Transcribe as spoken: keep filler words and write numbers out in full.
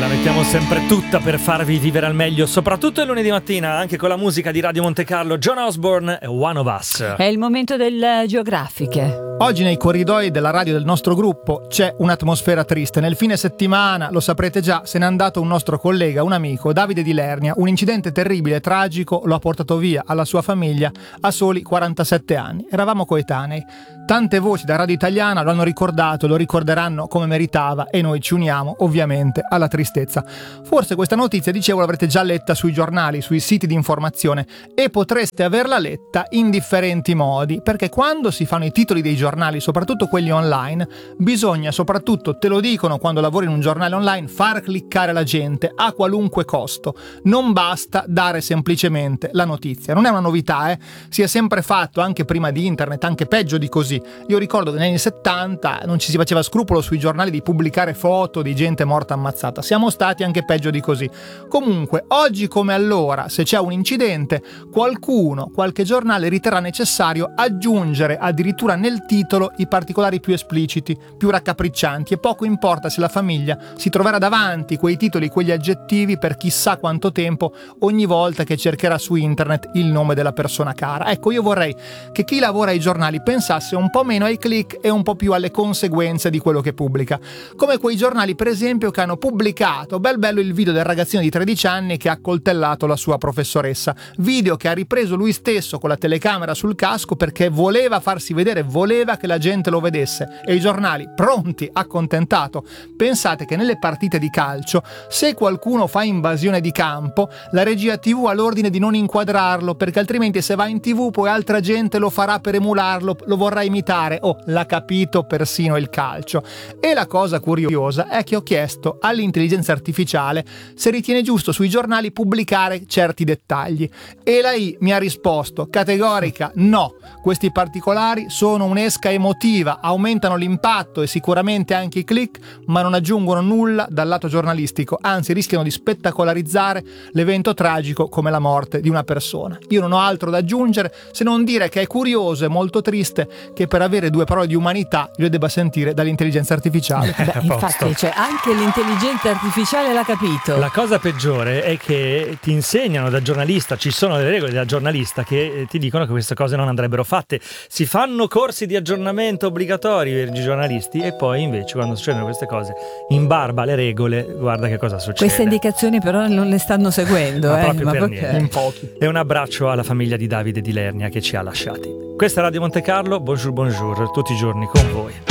la mettiamo sempre tutta per farvi vivere al meglio, soprattutto il lunedì mattina, anche con la musica di Radio Monte Carlo, John Osborne e One of Us. È il momento del Geografiche. Oggi nei corridoi della radio del nostro gruppo c'è un'atmosfera triste. Nel fine settimana, lo saprete già, se n'è andato un nostro collega, un amico, Davide Di Lernia. Un incidente terribile e tragico lo ha portato via alla sua famiglia a soli quarantasette anni. Eravamo coetanei. Tante voci da Radio Italiana lo hanno ricordato, lo ricorderanno come meritava e noi ci uniamo ovviamente alla tristezza. Forse questa notizia, dicevo, l'avrete già letta sui giornali, sui siti di informazione e potreste averla letta in differenti modi, perché quando si fanno i titoli dei giornali, soprattutto quelli online, bisogna, soprattutto te lo dicono quando lavori in un giornale online, far cliccare la gente a qualunque costo. Non basta dare semplicemente la notizia. Non è una novità, eh? Si è sempre fatto, anche prima di internet, anche peggio di così. Io ricordo che negli anni settanta non ci si faceva scrupolo sui giornali di pubblicare foto di gente morta ammazzata. Siamo stati anche peggio di così. Comunque, oggi come allora, se c'è un incidente, qualcuno, qualche giornale riterrà necessario aggiungere addirittura nel titolo i particolari più espliciti, più raccapriccianti, e poco importa se la famiglia si troverà davanti quei titoli, quegli aggettivi per chissà quanto tempo ogni volta che cercherà su internet il nome della persona cara. Ecco, io vorrei che chi lavora ai giornali pensasse un po' meno ai click e un po' più alle conseguenze di quello che pubblica, come quei giornali per esempio che hanno pubblicato bel bello il video del ragazzino di tredici anni che ha accoltellato la sua professoressa, video che ha ripreso lui stesso con la telecamera sul casco perché voleva farsi vedere, voleva che la gente lo vedesse, e i giornali pronti, accontentato. Pensate che nelle partite di calcio, se qualcuno fa invasione di campo, la regia tivù ha l'ordine di non inquadrarlo, perché altrimenti se va in tivù poi altra gente lo farà per emularlo, lo vorrà imitare. Oh, l'ha capito persino il calcio. E la cosa curiosa è che ho chiesto all'intelligenza artificiale se ritiene giusto sui giornali pubblicare certi dettagli, e la I mi ha risposto categorica no. Questi particolari sono un'esca emotiva, aumentano l'impatto e sicuramente anche i click, ma non aggiungono nulla dal lato giornalistico, anzi rischiano di spettacolarizzare l'evento tragico come la morte di una persona. Io non ho altro da aggiungere se non dire che è curioso e molto triste che per avere due parole di umanità io le debba sentire dall'intelligenza artificiale. Beh, infatti, cioè, anche l'intelligenza artificiale l'ha capito. La cosa peggiore è che ti insegnano da giornalista, ci sono delle regole da giornalista che ti dicono che queste cose non andrebbero fatte. Si fanno corsi di aggiornamento obbligatori per i giornalisti e poi invece quando succedono queste cose, in barba alle regole, guarda che cosa succede. Queste indicazioni però non le stanno seguendo. Ma eh? proprio Ma per perché? niente. In pochi. E un abbraccio alla famiglia di Davide Di Lernia che ci ha lasciati. Questa è Radio Monte Carlo, bonjour bonjour, tutti i giorni con voi.